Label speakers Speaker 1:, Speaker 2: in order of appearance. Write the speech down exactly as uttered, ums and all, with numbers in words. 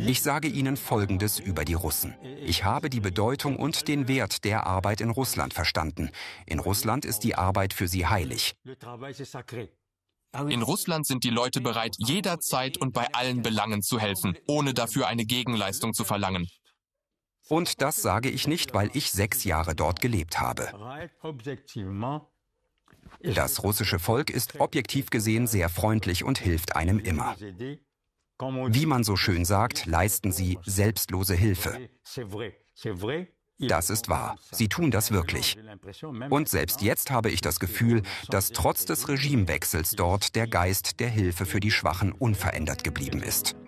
Speaker 1: Ich sage Ihnen Folgendes über die Russen. Ich habe die Bedeutung und den Wert der Arbeit in Russland verstanden. In Russland ist die Arbeit für sie heilig.
Speaker 2: In Russland sind die Leute bereit, jederzeit und bei allen Belangen zu helfen, ohne dafür eine Gegenleistung zu verlangen.
Speaker 1: Und das sage ich nicht, weil ich sechs Jahre dort gelebt habe. Das russische Volk ist objektiv gesehen sehr freundlich und hilft einem immer. Wie man so schön sagt, leisten sie selbstlose Hilfe. Das ist wahr. Sie tun das wirklich. Und selbst jetzt habe ich das Gefühl, dass trotz des Regimewechsels dort der Geist der Hilfe für die Schwachen unverändert geblieben ist.